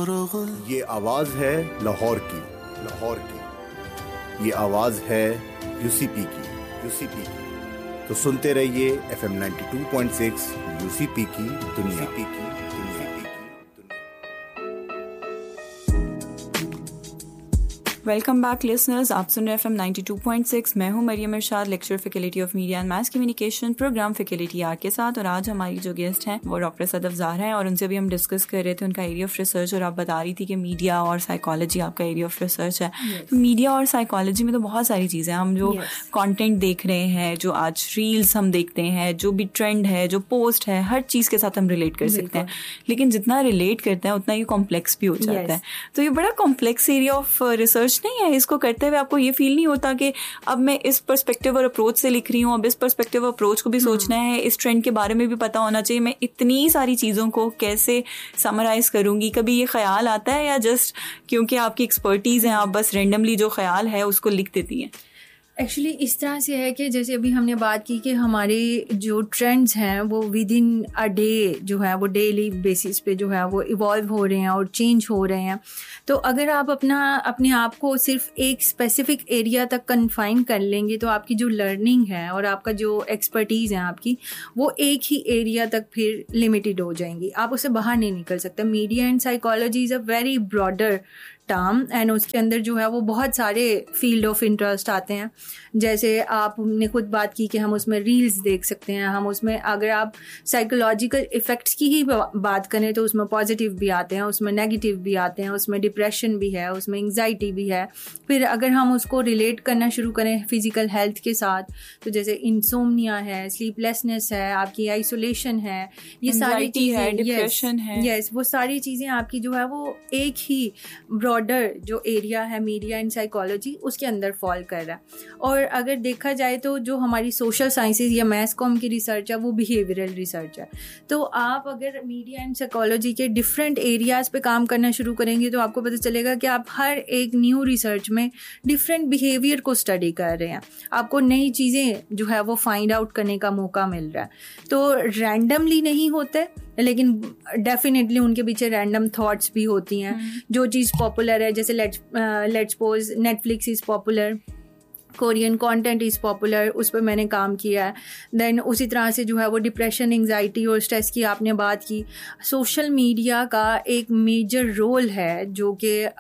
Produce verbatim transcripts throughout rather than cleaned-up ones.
ये आवाज है लाहौर की, लाहौर की। ये आवाज है यूसीपी की, यूसीपी की। तो सुनते रहिए F M ninety two point six UCP की दुनिया की दुनिया। वेलकम बैक लिसनर्स, आप सुन रहे F M ninety two point six. मैं हूं मरियम इरशाद, lecture faculty of media and mass communication, programme faculty are के साथ। और आज हमारी जो गेस्ट हैं वो डॉक्टर सदफ ज़ाहरा हैं और उनसे भी हम डिस्कस कर रहे थे उनका एरिया ऑफ रिसर्च। और आप बता रही थी कि मीडिया और साइकोलॉजी आपका एरिया ऑफ रिसर्च है। yes. तो मीडिया और साइकोलॉजी में तो बहुत सारी चीज़ें, हम जो कॉन्टेंट yes. देख रहे हैं, जो आज रील्स हम देखते हैं, जो भी ट्रेंड है, जो पोस्ट है, हर चीज़ के साथ हम रिलेट कर सकते हैं। लेकिन जितना रिलेट करते हैं उतना ये कॉम्प्लेक्स भी हो जाता yes. है। तो ये बड़ा कॉम्प्लेक्स एरिया ऑफ रिसर्च नहीं है। इसको करते हुए आपको ये फील नहीं होता कि अब मैं इस पर्सपेक्टिव और अप्रोच से लिख रही हूँ, अब इस पर्सपेक्टिव और अप्रोच को भी सोचना है, इस ट्रेंड के बारे में भी पता होना चाहिए, मैं इतनी सारी चीज़ों को कैसे समराइज करूँगी? कभी ये ख्याल आता है या जस्ट क्योंकि आपकी एक्सपर्टीज़ है आप बस रेंडमली जो ख्याल है उसको लिख देती हैं? एक्चुअली इस तरह से है कि जैसे अभी हमने बात की कि हमारे जो ट्रेंड्स हैं वो विद इन अ डे जो है वो डेली बेसिस पे जो है वो इवॉल्व हो रहे हैं और चेंज हो रहे हैं। तो अगर आप अपना अपने आप को सिर्फ एक स्पेसिफिक एरिया तक कन्फाइन कर लेंगे तो आपकी जो लर्निंग है और आपका जो एक्सपर्टीज़ है आपकी वो एक ही एरिया तक फिर लिमिटेड हो जाएंगी, आप उससे बाहर नहीं निकल सकते। Media and psychology is a very broader term and उसके अंदर जो है वो बहुत सारे फील्ड ऑफ इंटरेस्ट आते हैं। जैसे आपने खुद बात की कि हम उसमें रील्स देख सकते हैं, हम उसमें अगर आप साइकोलॉजिकल इफ़ेक्ट्स की ही बात करें तो उसमें पॉजिटिव भी आते हैं, उसमें नेगेटिव भी आते हैं, उसमें डिप्रेशन भी है, उसमें एंग्जाइटी भी है। फिर अगर हम उसको रिलेट करना शुरू करें फिज़िकल हेल्थ के साथ तो जैसे इंसोम्निया है, स्लीपलेसनेस है, आपकी आइसोलेशन है, ये सारी चीज़ें, डिप्रेशन है, यस वो सारी चीज़ें आपकी जो है वो एक ही ब्रॉडर जो एरिया है मीडिया एंड साइकोलॉजी उसके अंदर फॉल कर रहा है। और अगर देखा जाए तो जो हमारी सोशल साइंसेज या मैस कॉम की रिसर्च है वो बिहेवियरल रिसर्च है। तो आप अगर मीडिया एंड साइकोलॉजी के डिफरेंट एरियाज़ पे काम करना शुरू करेंगे तो आपको पता चलेगा कि आप हर एक न्यू रिसर्च में डिफरेंट बिहेवियर को स्टडी कर रहे हैं, आपको नई चीज़ें जो है वो फाइंड आउट करने का मौका मिल रहा है। तो रैंडमली नहीं होते लेकिन डेफिनेटली उनके पीछे रैंडम थॉट्स भी होती हैं। hmm. जो चीज़ पॉपुलर है, जैसे let's let's suppose Netflix is popular, Korean content is popular, उस पर मैंने काम किया है। देन उसी तरह से जो है वो डिप्रेशन, एंग्जाइटी और स्ट्रेस की आपने बात की। सोशल मीडिया का एक मेजर रोल है जो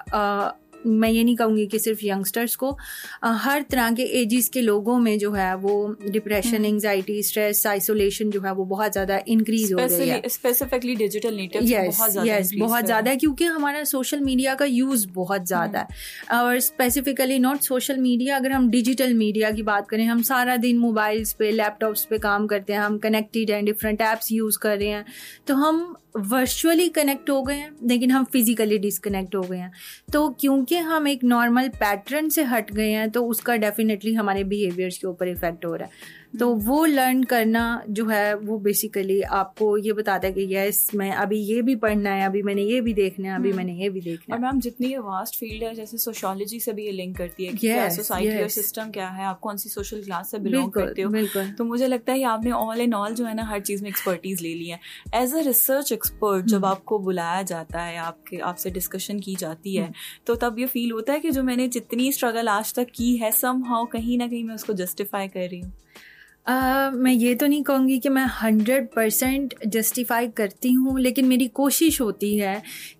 कि मैं ये नहीं कहूँगी कि सिर्फ यंगस्टर्स को, हर तरह के एजेस के लोगों में जो है वो डिप्रेशन, एंग्जाइटी, स्ट्रेस, आइसोलेशन जो है वो बहुत ज़्यादा इंक्रीज हो रही है। Specifically digital natives yes yes बहुत ज़्यादा है क्योंकि हमारा सोशल मीडिया का यूज़ बहुत ज़्यादा है। और स्पेसिफिकली नॉट सोशल मीडिया, अगर हम डिजिटल मीडिया की बात करें, हम सारा दिन मोबाइल्स पे, लैपटॉप्स पे काम करते हैं, हम कनेक्टेड हैं, डिफरेंट ऐप्स यूज़ कर रहे हैं, तो हम वर्चुअली कनेक्ट हो गए हैं लेकिन हम फिजिकली डिस्कनेक्ट हो गए हैं। तो क्योंकि हम एक नॉर्मल पैटर्न से हट गए हैं तो उसका डेफिनेटली हमारे बिहेवियर्स के ऊपर इफेक्ट हो रहा है। तो वो लर्न करना जो है वो बेसिकली आपको ये बताता है कि यस मैं अभी ये भी पढ़ना है, अभी मैंने ये भी देखना है, अभी मैंने ये भी देखना है। और मैम जितनी ये वास्ट फील्ड है, जैसे सोशियोलॉजी से भी ये लिंक करती है कि क्या सोसाइटी और सिस्टम क्या है, आप कौन सी सोशल क्लास से बिलोंग करते हो। तो मुझे लगता है कि आपने ऑल इन ऑल जो है ना हर चीज़ में एक्सपर्टीज ले ली है। एज अ रिसर्च एक्सपर्ट जब आपको बुलाया जाता है, आपके आपसे डिस्कशन की जाती है, तो तब ये फील होता है कि जो मैंने जितनी स्ट्रगल आज तक की है समहाउ कहीं ना कहीं मैं उसको जस्टिफाई कर रही हूँ। Uh, मैं ये तो नहीं कहूँगी कि मैं हंड्रेड परसेंट जस्टिफाई करती हूँ, लेकिन मेरी कोशिश होती है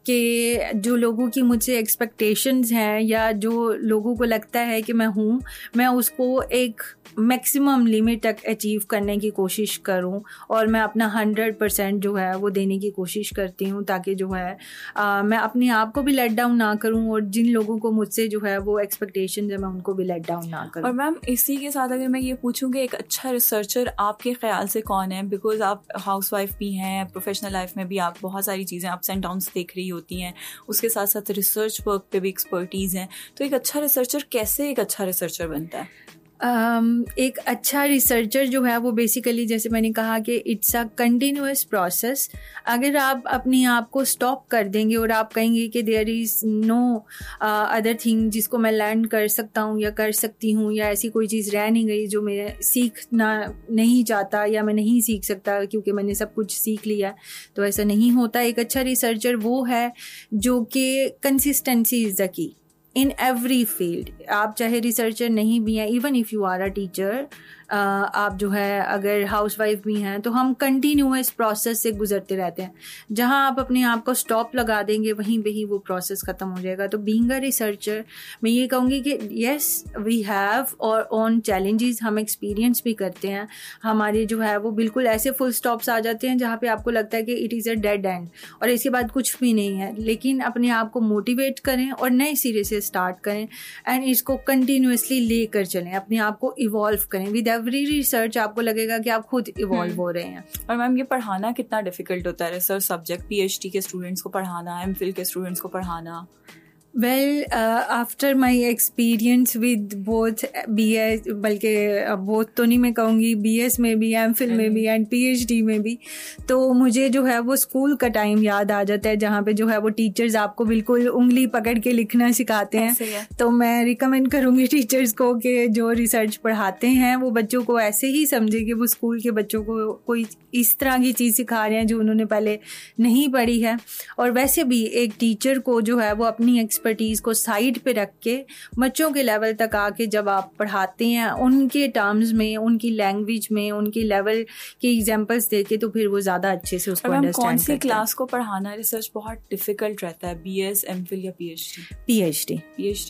कि जो लोगों की मुझसे एक्सपेक्टेशंस हैं या जो लोगों को लगता है कि मैं हूँ, मैं उसको एक मैक्सिमम लिमिट तक अचीव करने की कोशिश करूं और मैं अपना हंड्रेड परसेंट जो है वो देने की कोशिश करती हूं ताकि जो है आ, मैं अपने आप को भी लेट डाउन ना करूं और जिन लोगों को मुझसे जो है वो एक्सपेक्टेशन है मैं उनको भी लेट डाउन ना करूं। और मैम इसी के साथ अगर मैं ये पूछूं कि एक अच्छा रिसर्चर आपके ख्याल से कौन है, बिकॉज आप हाउसवाइफ भी हैं, प्रोफेशनल लाइफ में भी आप बहुत सारी चीज़ें अप्स एंड डाउन्स देख रही होती हैं, उसके साथ साथ रिसर्च वर्क पे भी एक्सपर्टीज़ हैं, तो एक अच्छा रिसर्चर कैसे एक अच्छा रिसर्चर बनता है? um, एक अच्छा रिसर्चर जो है वो बेसिकली जैसे मैंने कहा कि इट्स अ कंटिन्यूअस प्रोसेस. अगर आप अपने आप को स्टॉप कर देंगे और आप कहेंगे कि there is no other thing जिसको मैं लर्न कर सकता हूँ या कर सकती हूँ, या ऐसी कोई चीज़ रह नहीं गई जो मैं सीखना नहीं चाहता या मैं नहीं सीख सकता क्योंकि मैंने सब कुछ सीख लिया है, तो ऐसा नहीं होता. एक अच्छा रिसर्चर वो है जो कि consistency is the key in every field. आप चाहे रिसर्चर नहीं भी हैं, even if you are a teacher, आप जो है अगर हाउसवाइफ भी हैं, तो हम कंटिन्यूअस प्रोसेस से गुजरते रहते हैं. जहां आप अपने आप को स्टॉप लगा देंगे वहीं पे ही वो प्रोसेस ख़त्म हो जाएगा. तो बीइंग अ रिसर्चर मैं ये कहूँगी कि येस वी हैव और ऑन चैलेंजेस हम एक्सपीरियंस भी करते हैं. हमारे जो है वो बिल्कुल ऐसे फुल स्टॉप्स आ जाते हैं जहाँ पे आपको लगता है कि it is a dead and और इसके बाद कुछ भी नहीं है. लेकिन अपने आप को मोटिवेट करें और नए सिरे से स्टार्ट करें एंड इसको कंटिन्यूअसली लेकर चलें, अपने आप को इवॉल्व करें. विद एवरी रिसर्च आपको लगेगा कि आप खुद इवॉल्व हो रहे हैं. और मैम ये पढ़ाना कितना डिफिकल्ट होता है, रिसर्च सब्जेक्ट, पीएचडी के स्टूडेंट्स को पढ़ाना, एमफिल के स्टूडेंट्स को पढ़ाना? Well after my experience with both B S, बल्कि बोथ तो नहीं मैं कहूँगी, बी एस में भी, एम फिल में भी एंड पी एच डी में भी, तो मुझे जो है वो स्कूल का टाइम याद आ जाता है जहाँ पे जो है वो टीचर्स आपको बिल्कुल उंगली पकड़ के लिखना सिखाते हैं. तो मैं रिकमेंड करूँगी टीचर्स को कि जो रिसर्च पढ़ाते हैं वो बच्चों को ऐसे ही समझे कि वो स्कूल के बच्चों को कोई इस तरह की चीज़ सिखा रहे हैं जो उन्होंने पहले नहीं पढ़ी है. और वैसे भी एक टीचर को जो है वो अपनी एक्सपर्टीज़ को साइड पे रख के बच्चों के लेवल तक आके जब आप पढ़ाते हैं उनके टर्म्स में, उनकी लैंग्वेज में, उनके लेवल के एग्जांपल्स देके, तो फिर वो ज़्यादा अच्छे से उसको अंडरस्टैंड करते हैं. कौन सी क्लास को पढ़ाना रिसर्च बहुत डिफिकल्ट रहता है, बीएस, एमफिल या पीएचडी? पीएचडी. पीएचडी